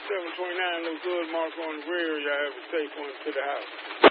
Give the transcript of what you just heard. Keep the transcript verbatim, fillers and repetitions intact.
seven twenty-nine look good, mark on the rear. Y'all have a safe one to the house.